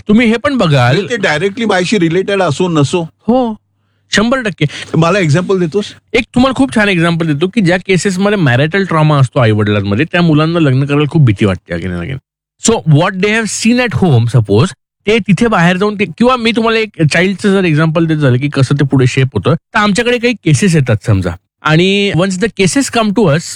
तुम्ही हे पण बघाल, ते डायरेक्टली माझ्याशी रिलेटेड असो नसो. हो 100%. मला एक्झाम्पल देतोस? एक तुम्हाला खूप छान एक्झाम्पल देतो की ज्या केसेसमध्ये मॅरिटल ट्रॉमा असतो आई वडिलांमध्ये, त्या मुलांना लग्न करायला खूप भीती वाटते again again. So what they have seen at home, suppose ते तिथे बाहेर जाऊन ते, किंवा मी तुम्हाला एक चाइल्डचं जर एक्झाम्पल देत झालं की कसं ते पुढे शेप होतं, तर आमच्याकडे काही केसेस येतात समजा, आणि once the cases come to us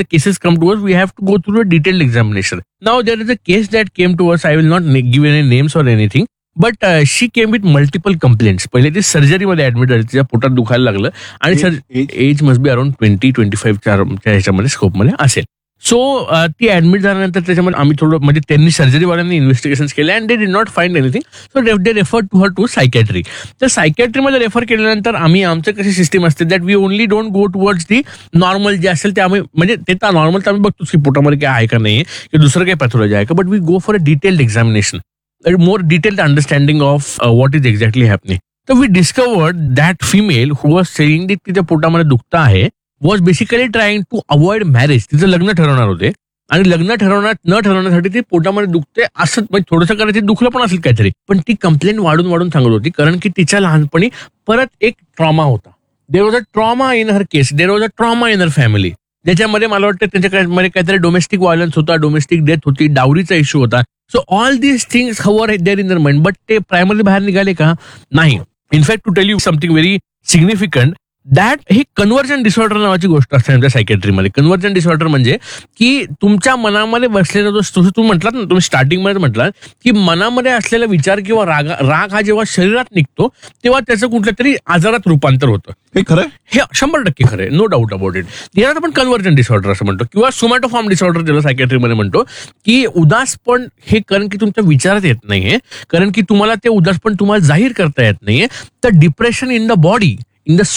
we have to go through a detailed examination. Now there is a case that came to us, I will not give any names or anything, but she came with multiple complaints. पहिले ती सर्जरीमध्ये admit झाली, तिच्या पोटात दुखायला लागलं, आणि age must be around 20-25 ह्याच्यामध्ये स्कोपमध्ये असेल. सो ती ऍडमिट झाल्यानंतर त्याच्यामध्ये आम्ही थोडं, म्हणजे त्यांनी सर्जरीवाल्यांनी इन्व्हेस्टिगेशन केले and they did not find anything, so they refer to her to psychiatry. तर सायकॅट्रीमध्ये रेफर केल्यानंतर आम्ही, आमचं कशी सिस्टीम असते that we only don't go towards the normal जे असेल ते आम्ही, म्हणजे ते तर नॉर्मल तर आम्ही बघतो की पोटामध्ये काय आहे का नाही, की दुसरं काही पॅथॉलॉजी आहे का, but we go for a detailed examination, more detailed understanding of what is exactly happening. So we discovered that female who was saying that तिच्या पोटामध्ये दुखतं आहे was basically trying to avoid marriage. तिचं लग्न ठरवणार होते, आणि लग्न न ठरवण्यासाठी ती पोटामध्ये दुखते असं, म्हणजे थोडंसं करायचं, दुखलं पण असेल काहीतरी, पण ती कंप्लेंट वाढून सांगत होती, कारण की तिच्या लहानपणी परत एक ट्रॉमा होता. There was a trauma in her case, there was a trauma in her family, ज्याच्यामध्ये मला वाटतं त्यांच्यामध्ये काहीतरी डोमेस्टिक व्हायलन्स होता, डोमेस्टिक डेथ होती, डावरीचा इश्यू होता. So all these things हवर there in दर माइंड, बट ते प्रायमरी बाहेर निघाले का? नाही. In fact to tail you something very significant, that he conversion disorder नावाची गोष्ट असते आमच्या सायकॅट्रीमध्ये. कन्व्हर्जन डिसऑर्डर म्हणजे की तुमच्या मनामध्ये बसलेला जो, तुम्ही म्हटलात ना, तुम्ही स्टार्टिंगमध्ये म्हटलात की मनामध्ये असलेला विचार किंवा राग हा जेव्हा शरीरात निघतो तेव्हा त्याचं कुठल्या तरी आजारात रूपांतर होतं. हे खरं, हे 100% खरं आहे, नो डाऊट अबाउट इट. याला आपण कन्व्हर्जन डिसऑर्डर असं म्हणतो, किंवा सोमॅटोफॉर्म डिसऑर्डर ज्याला सायकॅट्रीमध्ये म्हणतो, की उदासपण हे कारण की तुमच्या विचारात येत नाहीये, कारण की तुम्हाला ते उदासपण तुम्हाला जाहीर करता येत नाहीये. तर depression in the body, in the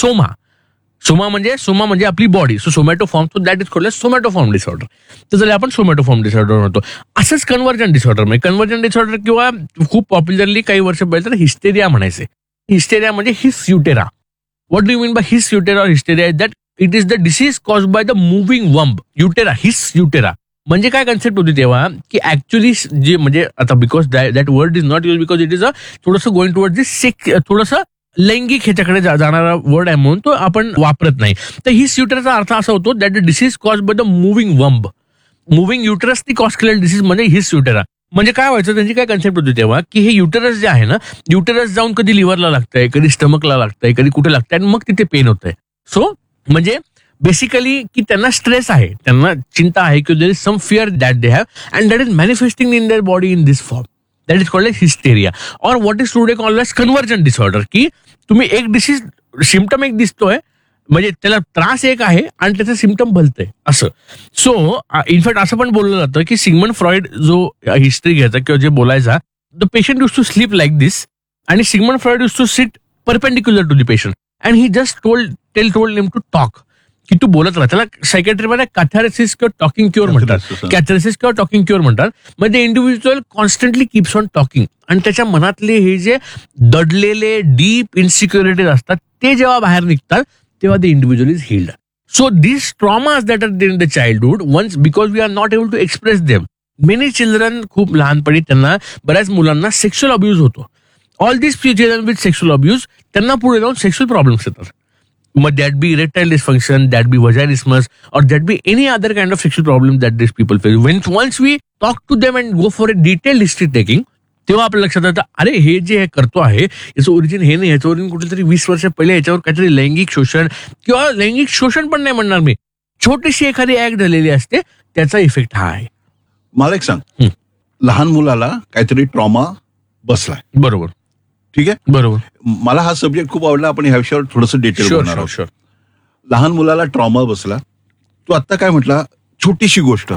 Soma म्हणजे आपली body, so सोमॅटोफॉर्म, so that is called सोमॅटोफॉर्म disorder. तर जर आपण सोमॅटोफॉर्म डिसऑर्डर म्हणतो, असंच कन्व्हर्जन डिसऑर्डर, म्हणजे कन्व्हर्जन डिसऑर्डर, किंवा खूप पॉप्युलरली काही वर्ष पहिले तर हिस्टेरिया म्हणायचे. हिस्टेरिया म्हणजे हिस्युटेरा. What do you mean by hisyutera or hysteria? That it is the disease caused by the moving womb. Utera, hisyutera. म्हणजे काय कन्सेप्ट होती तेव्हा, की ऍक्च्युली जे, म्हणजे आता because that word is not use because it is a थोडंसं going toward दिस sex, थोडंसं लैंगिक ह्याच्याकडे जाणारा वर्ड आहे म्हणून तो आपण वापरत नाही. तर हिस्युटेराचा अर्थ असा होतो that the disease cause by the moving वंब. Moving uterus ती कॉज केलेली डिसीज म्हणजे हिस्युटेरा. म्हणजे काय व्हायचं, त्यांची काय कन्सेप्ट होती तेव्हा, की हे युटरस जे आहे ना, युटरस जाऊन कधी लिव्हरला लागतंय, कधी स्टमकला लागतंय, कधी कुठे लागतंय, आणि मग तिथे पेन होतंय. सो म्हणजे बेसिकली की त्यांना स्ट्रेस आहे, त्यांना चिंता आहे, की there is some fear that they have and that is manifesting in their body in this form. That is called age hysteria और what is today called age conversion disorder. की तुम्ही एक डिसीज सिम्पटम एक दिसतोय, म्हणजे त्याला त्रास एक आहे आणि त्याचं सिम्पटम भलतंय असं. सो इनफॅक्ट असं पण बोललं जातं की सिग्मंड फ्रॉइड जो हिस्ट्री घ्यायचा किंवा जे बोलायचा, the patient use to sleep like दिस, आणि Sigmund Freud use to sit perpendicular to the patient and he just told him to talk, की तू बोलत राहा. त्याला सायकॅट्रीमध्ये कॅथारेसिस किंवा टॉकिंग क्युअर म्हणतात, कॅथारेसिस किंवा टॉकिंग क्युअर म्हणतात. म्हणजे individual constantly keeps on talking, आणि त्याच्या मनातले हे जे दडलेले डीप इन्सिक्युरिटीज असतात ते जेव्हा बाहेर निघतात तेव्हा the individual is heeled. So these traumas that are there in the childhood, once because we are not able to express them, many children खूप लहानपणी त्यांना, बऱ्याच मुलांना सेक्शुअल अब्यूज होतो. All this children with sexual abuse, त्यांना पुढे जाऊन sexual problems येतात. मग that B erectile dysfunction, that बी व्हाजायनिसमस, और that be any other kind of sexual problem that this people face. Wien once we talk to them and go for a detail history taking, तेव्हा आपल्या लक्षात येतं, अरे हे जे हे करतो आहे याचं ओरिजिन हे नाही, याचं ओरिजिन कुठेतरी 20 वर्ष पहिले याच्यावर काहीतरी लैंगिक शोषण, किंवा लैंगिक शोषण पण नाही म्हणणार मी, छोटीशी एखादी ऍक्ट झालेली असते, त्याचा इफेक्ट हा आहे. मला एक सांग, लहान मुलाला काहीतरी ट्रॉमा बसलाय, बरोबर, ठीक आहे, बरोबर. मला हा सब्जेक्ट खूप आवडला, आपण ह्या विषयावर थोडंसं डिटेल बोलणार आहोत. लहान मुलाला ट्रॉमा बसला, तो आता काय म्हटला, छोटीशी गोष्ट,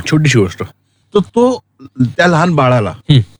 तर तो त्या लहान बाळाला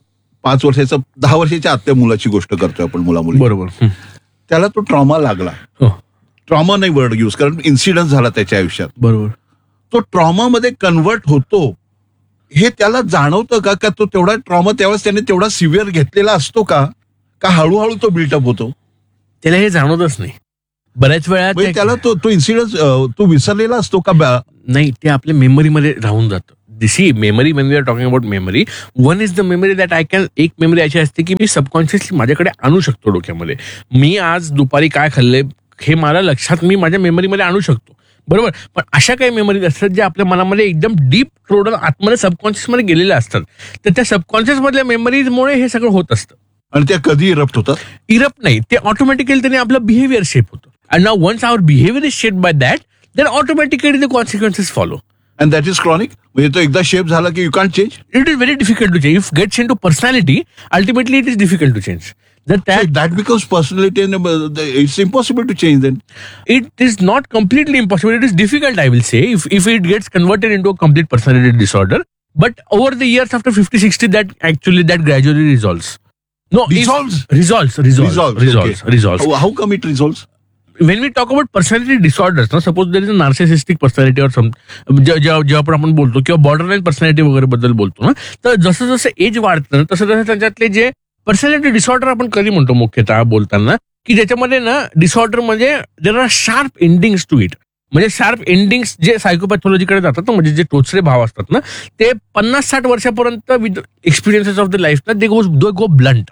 5 वर्षाचा 10 वर्षाच्या आत्या मुलाची गोष्ट करतोय आपण, मुलामुली, बरोबर, त्याला तो ट्रॉमा लागला. ट्रॉमा नाही वर्ड यूज, कारण इन्सिडेंट झाला त्याच्या आयुष्यात, बरोबर. तो ट्रॉमा मध्ये कन्वर्ट होतो हे त्याला जाणवतं का? का तो तेवढा ट्रॉमा त्यावेळेस त्याने तेवढा सिव्हिअर घेतलेला असतो का हळूहळू तो बिल्टअप होतो? त्याला हे जाणवतच नाही बऱ्याच वेळा. त्याला तो इन्सिडेंट तो विसरलेला असतो का? नाही, ते आपल्या मेमरीमध्ये राहून जातं. C memory Wien we R talking about memory, one is the memory that I can, एक मेमरी अशी असते की मी सबकॉन्शियसली माझ्याकडे आणू शकतो डोक्यामध्ये. मी आज दुपारी काय खाल्ले हे मला लक्षात मी माझ्या मेमरीमध्ये आणू शकतो, बरोबर. पण अशा काही मेमरीज असतात ज्या आपल्या मनामध्ये एकदम डीप क्रोडन आतमध्ये सबकॉन्शियस मध्ये गेलेल्या असतात. तर त्या सबकॉन्शियस मधल्या मेमरीजमुळे हे सगळं होत असतं. आणि त्या कधी इरप्ट होतात? इरप्ट नाही, ते ऑटोमॅटिकली त्याने आपलं बिहेवियर शेप होतं. And now once our behaviour is shaped by that, then automatically the consequences follow. And that is chronic. म्हणजे तो एकदा शेप झाला की you can't change. It is very difficult to change. If gates into personality, ultimately it is difficult to change. That becomes personality and it's impossible to change then. It is not completely impossible. It is difficult, I will say, if it gets converted into a complete personality disorder. But over the years, after 50, 60, that gradually resolves. No, Resolves? Resolves. How come it resolves? When we talk about personality disorders, ना, suppose there is a narcissistic personality or some, जेव्हा आपण बोलतो किंवा borderline personality वगैरे बद्दल बोलतो ना, तर जसं जसं एज वाढतं ना तसं तसं त्याच्यातले जे पर्सनॅलिटी डिसऑर्डर आपण कधी म्हणतो मुख्यतः बोलताना, की ज्याच्यामध्ये ना डिसऑर्डर म्हणजे there are sharp endings to it. म्हणजे शार्प एंडिंग्स जे सायकोपॅथॉलॉजीकडे जातात ना, म्हणजे जे टोचरे भाव असतात ना, ते 50-60 वर्षापर्यंत with experiences of the life ना, दे गो ब्लंट.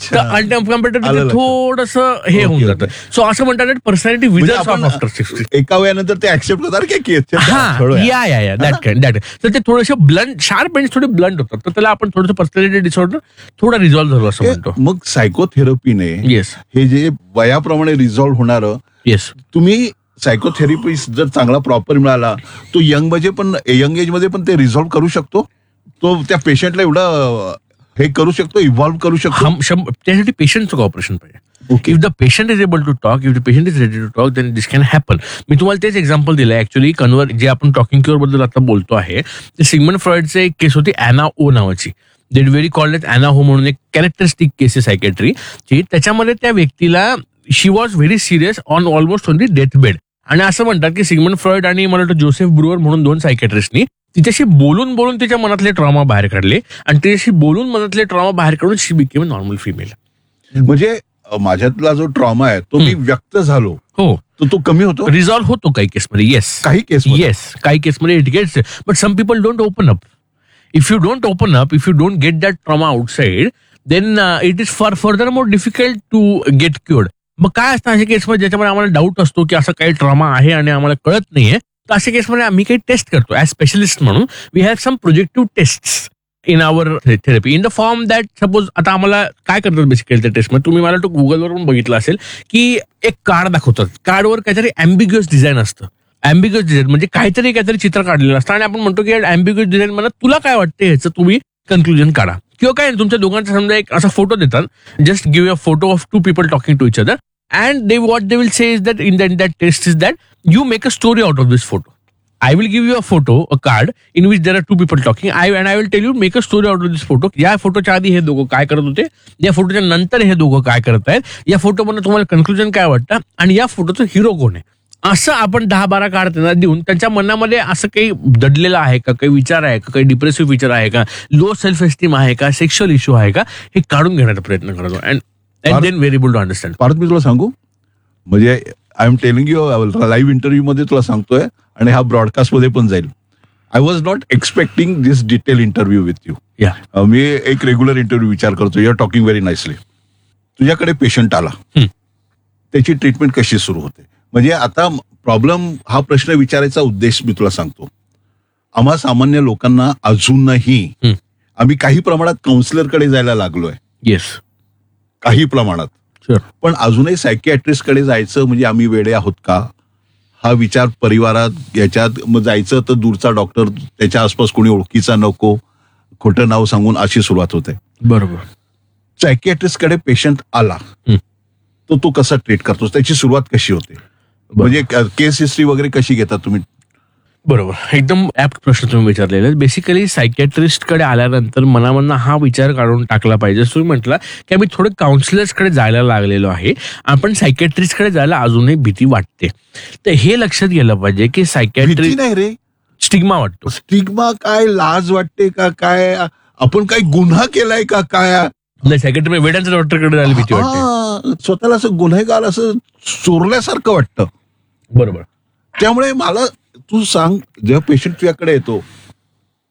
थोडस हे होऊन जातं. सो असं म्हणतात पर्सनॅलिटी विदर्स ऑफ आफ्टर 60. एका वयानंतर ते ऍक्सेप्ट करतात की या दॅट तर ते थोडेसे ब्लंट, शार्प एंड थोडे ब्लंट होतात. तर त्याला आपण थोडंसं पर्सनॅलिटी डिसऑर्डर थोडा रिझॉल्व्ह झालो असं म्हणतो. मग सायकोथेरपीने येस, हे जे वयाप्रमाणे रिझॉल्व्ह होणारं, येस, तुम्ही सायकोथेरपिस्ट जर चांगला प्रॉपर मिळाला तो यंग एज मध्ये पण ते रिझॉल्व्ह करू शकतो. तो त्या पेशंटला एवढं हे करू शकतो, इव्हॉल्व्ह करू शकतो. त्यासाठी पेशंटचं कॉपरेशन पाहिजे. Okay. If the patient is able to talk, if the patient is ready to talk, then this can happen. मी तुम्हाला तेच एक्झाम्पल दिलं ऍक्च्युली. जे आपण टॉकिंग क्युअर बद्दल आता बोलतो आहे, ते सिग्मंड फ्रॉइडचे एक केस होती ॲना ओ नावाची. That very called age Anna हो म्हणून एक कॅरेक्टरिस्टिक केस आहे सायकॅट्रीची. त्याच्यामध्ये त्या व्यक्तीला शी was very serious on almost on the death bed. आणि असं म्हणतात की सिग्मंड फ्रॉइड आणि मला वाटतं जोसेफ ब्रुअर म्हणून 2 सायकॅट्रिस्टनी तिच्याशी बोलून तिच्या मनातले ट्रॉमा बाहेर काढले आणि तिच्याशी बोलून मनातले ट्रॉमा बाहेर काढून शी बिकेम नॉर्मल फिमेल. म्हणजे माझ्यातला जो ट्रॉमा आहे तो मी व्यक्त झालो, हो, तो कमी होतो, रिझॉल्व्ह होतो काही केसमध्ये. येस, काही केसमध्ये it gates, but some people don't open up. If you don't open up, if you don't get that trauma outside, then it is further more difficult to get क्युअर्ड. मग काय असतं अशा केसमध्ये ज्याच्यामध्ये आम्हाला डाऊट असतो की असं काही ट्रॉमा आहे आणि आम्हाला कळत नाहीये, तर अशा केसमध्ये आम्ही काही टेस्ट करतो ऍज स्पेशलिस्ट म्हणून. We have some projective taste in our therapy in the form that suppose आता आम्हाला काय करतात बेसिकली त्या टेस्टमध्ये, तुम्ही मला तो गुगलवर पण बघितलं असेल की एक कार्ड दाखवतात, कार्डवर काहीतरी अँबिग्युअस डिझाईन असतं. अँबिग्युअस डिझाईन म्हणजे काहीतरी चित्र काढलेलं असतं आणि आपण म्हणतो की अँबिग्युअस डिझाईन मला तुला काय वाटतं ह्याचं तुम्ही कन्क्लुजन काढा. किंवा काय तुमच्या दोघांचा समजा एक असा फोटो देतात, just give a photo of 2 people talking to each other, and what they will say is that in that test is that you make a story out of this photo. I will give you a photo, a card in which there are 2 people talking. I will tell you make a story out of this photo. या फोटोच्या आधी हे दोघं काय करत होते, या फोटोच्या नंतर हे दोघं काय करत आहेत, या फोटोमधून तुम्हाला कन्क्लुजन काय वाटतं आणि या फोटोचं हिरो कोण आहे, असं आपण 10-12 कार्ड त्यांना देऊन त्यांच्या मनामध्ये असं काही दडलेलं आहे का, काही विचार आहे का, काही डिप्रेसिव्ह विचार आहे का, लो सेल्फ एस्टीम आहे का, सेक्शुअल इश्यू आहे का, हे काढून घेण्याचा प्रयत्न करतो. And then we're able to understand. Parth, मी तुला सांगू, म्हणजे I am telling you, live interview मध्ये तुला सांगतोय आणि हा ब्रॉडकास्ट मध्ये पण जाईल. I was not expecting this detail interview with you. मी एक रेग्युलर इंटरव्ह्यू विचार करतो, you R talking very nicely. तुझ्याकडे पेशंट आला, त्याची ट्रीटमेंट कशी सुरू होते, म्हणजे आता प्रॉब्लेम हा प्रश्न विचारायचा उद्देश मी तुला सांगतो. आम्हा सामान्य लोकांना अजूनही आम्ही काही प्रमाणात काउन्सिलरकडे जायला लागलोय. येस, काही प्रमाणात. पण अजूनही सायकियाट्रिस्ट कडे जायचं म्हणजे आम्ही वेडे आहोत का, हा विचार परिवारात याच्यात. मग जायचं तर दूरचा डॉक्टर, त्याच्या आसपास कोणी ओळखीचा नको, खोटं नाव सांगून अशी सुरुवात होते. बरोबर. सायकियाट्रिस्ट कडे पेशंट आला तर तो कसा ट्रीट करतो, त्याची सुरुवात कशी होते, म्हणजे केस हिस्ट्री वगैरे कशी घेतात तुम्ही? बरोबर, एकदम ऍप्ट प्रश्न तुम्ही विचारलेला. बेसिकली सायकियाट्रिस्टकडे आल्यानंतर मनामधनं हा विचार काढून टाकला पाहिजे. तुम्ही म्हटलं की आम्ही थोडे काउन्सिलर्सकडे जायला लागलेलो आहे, आपण सायकियाट्रिस्टकडे जायला अजूनही भीती वाटते. तर हे लक्षात गेलं पाहिजे की सायकियाट्रिस्ट नाही रे, स्टिग्मा वाटतो. स्टिग्मा काय, लाज वाटते का काय, आपण काही गुन्हा केलाय का काय? नाही, सायकियाट्री वेडांच्या डॉक्टरकडे जायला भीती वाटते, स्वतःला असं गुन्हेगार असं चोरल्यासारखं वाटतं. बरोबर. त्यामुळे मला तू सांग, जेव्हा पेशंट तुझ्याकडे येतो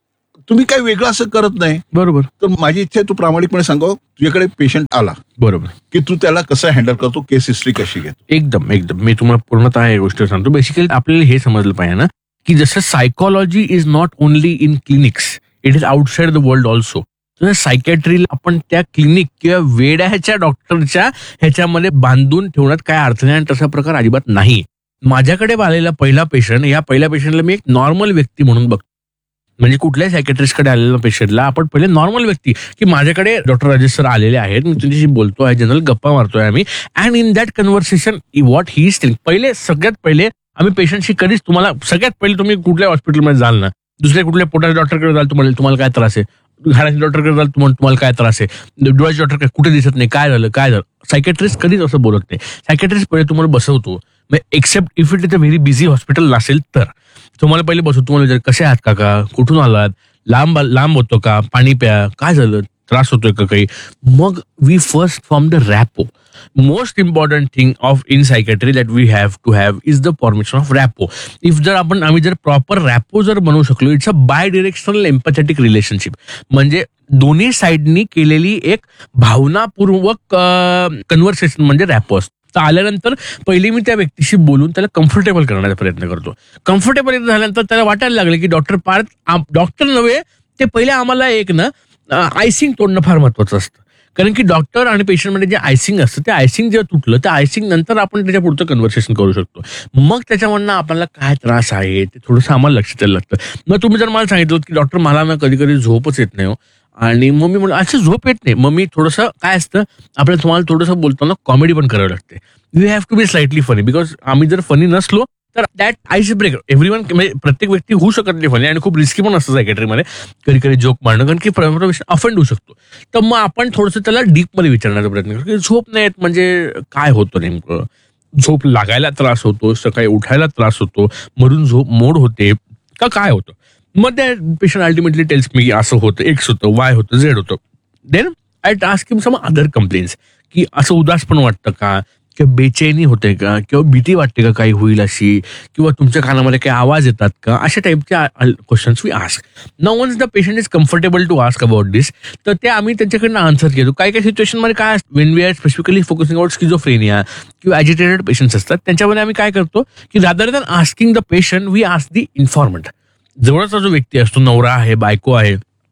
तुम्ही काही वेगळं असं करत नाही. बरोबर. तर माझी इच्छा आहे तू प्रामाणिकपणे सांगावं, तुझ्याकडे पेशंट आला बरोबर की तू त्याला कसं हँडल करतो, केस हिस्ट्री कशी घेतो. एकदम मी तुम्हाला पूर्णतः या गोष्टी सांगतो. बेसिकली आपल्याला हे समजलं पाहिजे ना की जसं psychology is not only in clinics, it is outside the world also. तर सायकॅट्रीला आपण त्या क्लिनिक किंवा वेड्याच्या डॉक्टरच्या ह्याच्यामध्ये बांधून ठेवण्यात काय अर्थ नाही आणि तसा प्रकार अजिबात नाही. माझ्याकडे आलेला पहिला पेशंट, या पहिल्या पेशंटला मी एक नॉर्मल व्यक्ती म्हणून बघतो. म्हणजे कुठल्याही सायकॅट्रिस्टकडे आलेल्या पेशंटला आपण पहिले नॉर्मल व्यक्ती की माझ्याकडे डॉक्टर राजेश सर आलेले आहेत, मी तुमच्याशी बोलतोय, जनरल गप्पा मारतोय आम्ही, and in that conversation what he is telling. सगळ्यात पहिले आम्ही पेशंटशी कधीच तुम्हाला सगळ्यात पहिले तुम्ही कुठल्या हॉस्पिटलमध्ये जाल ना, दुसऱ्या कुठल्या पोटाच्या डॉक्टरकडे जाल, तुम्हाला काय त्रास आहे, घराच्या डॉक्टरकडे जाल, तुम्हाला काय त्रास आहे, डोळ्याच्या डॉक्टर कुठे दिसत नाही, काय झालं. सायकॅट्रिस्ट कधीच असं बोलत नाही. सायकॅट्रिस्ट पहिले तुम्हाला बसवतो, accept if it is a very busy hospital नसेल तर तुम्हाला पहिले बसवतो, तुम्हाला विचार कसे आहात काका, कुठून आलात, लांब होतो का, पाणी प्या, काय झालं, त्रास होतोय का काही. मग we first from the rapport. Most important thing of in psychiatry that we have to have is the formation of rapport. आम्ही जर प्रॉपर रॅपो जर बनवू शकलो, it's a bye directional एम्पॅथेटिक relationship. म्हणजे दोन्ही साईडनी केलेली एक भावनापूर्वक कन्व्हर्सेशन म्हणजे रॅपो असतो. तर आल्यानंतर पहिली मी त्या व्यक्तीशी बोलून त्याला कम्फर्टेबल करण्याचा प्रयत्न करतो. कम्फर्टेबल झाल्यानंतर त्याला वाटायला लागलं की डॉक्टर नव्हे, ते पहिले आम्हाला एक ना आयसिंग तोडणं फार महत्वाचं असतं. कारण की डॉक्टर आणि पेशंटमध्ये जे आयसिंग असतं, ते आयसिंग जेव्हा तुटलं, त्या आयसिंग नंतर आपण त्याच्या पुढचं कन्व्हर्सेशन करू शकतो. मग त्याच्यामधनं आपल्याला काय त्रास आहे ते थोडंसं आम्हाला लक्षात यायला लागतं. मग तुम्ही जर मला सांगितलं की डॉक्टर मला ना कधी कधी झोपच येत नाही हो, आणि मग मी म्हणलं अच्छा झोप येत नाही, मग मी थोडंसं काय असतं आपल्याला तुम्हाला थोडंसं बोलताना कॉमेडी पण करावी लागते. You have to be slightly funny, because आम्ही जर फनी नसलो तर दॅट आईस ब्रेकर एव्हरीवन, म्हणजे प्रत्येक व्यक्ती होऊ शकत नाही फनी, आणि खूप रिस्की पण असतं सायकॅट्रीमध्ये कधी कधी जोक मारणं, कारण की अफेंड होऊ शकतो. तर मग आपण थोडंसं त्याला डीपमध्ये विचारण्याचा प्रयत्न करतो की झोप नाही येत म्हणजे काय होतं नेमकं, झोप लागायला त्रास होतो, सकाळी उठायला त्रास होतो, मरून झोप मोड होते का, काय होतं. मग त्या पेशंट अल्टिमेटली टेल्स मी असं होतं, एक्स होतं, वाय होतं, झेड होतं. Then I task him some other complaints की असं उदास पण वाटतं का, किंवा बेचैनी होते का, किंवा भीती वाटते का काही होईल अशी, किंवा तुमच्या कानामध्ये काही आवाज येतात का, अशा टाईपच्या questions we ask. Now once the patient is comfortable to ask about दिस, तर ते आम्ही त्यांच्याकडनं आन्सर घेतो. काही सिच्युएशनमध्ये काय असतं, Wien we R specifically focusing out schizophrenia किंवा ॲजिटेटेड पेशंट्स असतात, त्यांच्यामध्ये आम्ही काय करतो की rather than asking the patient we ask the इन्फॉर्मंट. जवळचा जो व्यक्ती असतो, नवरा आहे, बायको आहे,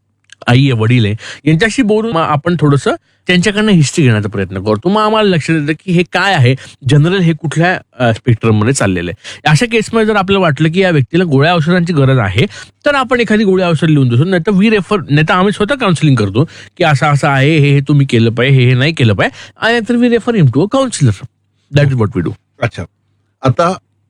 आई आहे, वडील आहे, यांच्याशी बोलून आपण थोडंसं त्यांच्याकडनं हिस्ट्री घेण्याचा प्रयत्न करतो. मग आम्हाला लक्षात येतं की हे काय आहे, जनरल हे कुठल्या स्पेक्ट्रममध्ये चाललेलं आहे. अशा केसमध्ये जर आपल्याला वाटलं की या व्यक्तीला गोळ्या औषधांची गरज आहे, तर आपण एखादी गोळ्या औषध लिहून देतो. नाही तर आम्ही स्वतः काउन्सिलिंग करतो की असं आहे, हे तुम्ही केलं पाहिजे, हे नाही केलं पाहिजे, आणि नंतर we refer him to a counsellor. That is what we do. अच्छा, आता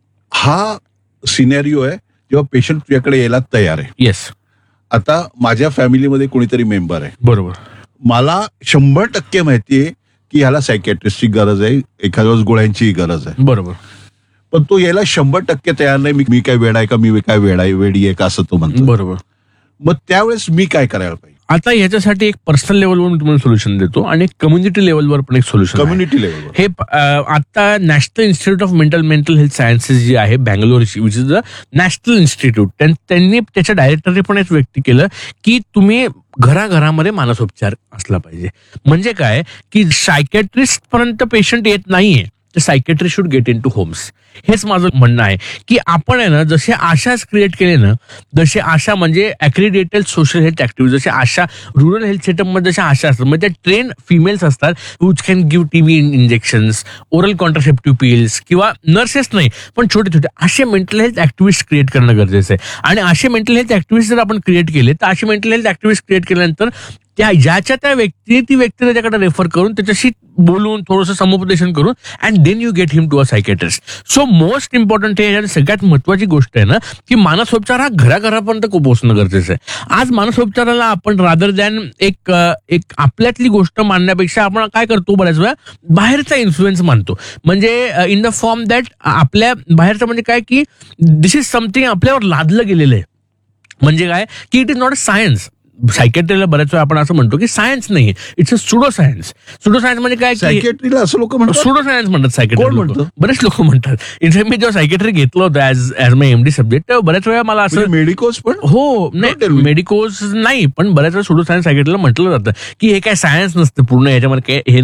हा सिनेरिओ आहे जेव्हा पेशंट तुझ्याकडे यायला तयार आहे. येस. आता माझ्या फॅमिलीमध्ये कोणीतरी मेंबर आहे, बरोबर, मला 100% माहितीये की ह्याला सायकॅट्रिस्टची गरज आहे, एखाद्या वेळेस गोळ्यांची गरज आहे, बरोबर, पण तो यायला 100% तयार नाही. मी काय वेडा आहे का, मी काय वेडी आहे का, असं तो म्हणतो. बरोबर. मग त्यावेळेस मी काय करायला पाहिजे? आता ह्याच्यासाठी एक पर्सनल लेवलवर मी तुम्हाला सोल्युशन देतो, आणि एक कम्युनिटी लेवलवर पण एक सोल्युशन. कम्युनिटी लेवलवर हे आता national institute of mental health sciences जी आहे बँगलोरची, which is the national institute, त्यांनी त्याच्या डायरेक्टरने पण एक व्यक्ती केलं की तुम्ही घराघरामध्ये मानसोपचार असला पाहिजे. म्हणजे काय की सायकॅट्रिस्ट पर्यंत पेशंट येत नाहीये, तर psychiatry should get in two homes. हेच माझं म्हणणं आहे की आपण आहे ना, जसे आशाच क्रिएट केले ना, जसे आशा म्हणजे ॲक्रिडेटेड सोशल हेल्थ ऍक्टिव्हिटी, जसे आशा रुरल हेल्थ सेटअपमध्ये जशा आशा असतात, म्हणजे त्या ट्रेन फिमेल्स असतात which can give TB injections, oral contraceptive pills, किंवा नर्सेस नाही पण छोटे छोटे असे मेंटल हेल्थ ऍक्टिव्हिस्ट क्रिएट करणं गरजेचं आहे. आणि असे मेंटल हेल्थ ऍक्टिव्हिस्ट जर आपण क्रिएट केले, तर असे मेंटल हेल्थ ऍक्टिव्हिस्ट क्रिएट केल्यानंतर ज्याच्या त्या व्यक्तीने ती व्यक्ती त्याच्याकडे रेफर करून त्याच्याशी बोलून थोडंसं समुपदेशन करून, and then you get him to a psychiatrist. So most important हे सगळ्यात महत्वाची गोष्ट आहे ना की मानसोपचार हा घराघरापर्यंत पोहोचणं गरजेचं आहे. आज मानसोपचाराला आपण रादर दॅन एक आपल्यातली गोष्ट मानण्यापेक्षा आपण काय करतो, बऱ्याच वेळा बाहेरचा इन्फ्लुएन्स मानतो. म्हणजे इन द फॉर्म दॅट आपल्या बाहेरचं म्हणजे काय की दिस इज समथिंग आपल्यावर लादलं गेलेलं आहे. म्हणजे काय की it is not a science. सायकेट्रीला बऱ्याच वेळा आपण असं म्हणतो की सायन्स नाही, it's a sudo science. Sudo science म्हणजे काय, सायकेट्रीला असं लोक म्हणतात. सुडो सायन्स म्हणतात कोण सायकेट्री, म्हणतं? बरेच लोक म्हणतात. इथे मी जेव्हा सायकेट्री घेतलं होतं ऍज माय एमडी सब्जेक्ट, तेव्हा बऱ्याच वेळा मला असं मेडिकोस पण हो नाही मेडिकोज नाही, पण बऱ्याच वेळा सुडो सायन्स सायकेट्रीला म्हटलं जातं की हे काय सायन्स नसतं पूर्ण, याच्यामध्ये काय हे